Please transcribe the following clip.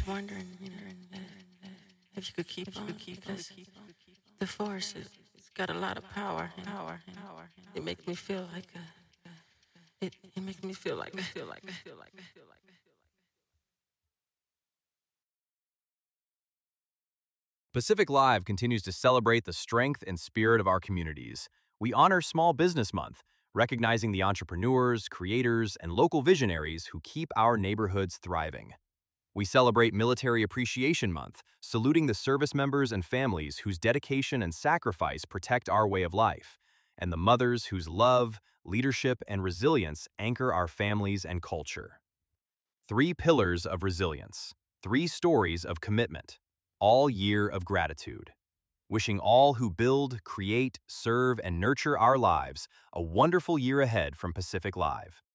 wondering, if you could keep on, because the force it's got a lot of power, and it makes me feel like it makes me feel like Pacific Live continues to celebrate the strength and spirit of our communities. We honor Small Business Month, recognizing the entrepreneurs, creators, and local visionaries who keep our neighborhoods thriving. We celebrate Military Appreciation Month, saluting the service members and families whose dedication and sacrifice protect our way of life, and the mothers whose love, leadership, and resilience anchor our families and culture. 3 pillars of resilience, 3 stories of commitment, all year of gratitude. Wishing all who build, create, serve, and nurture our lives a wonderful year ahead from Pacific Live.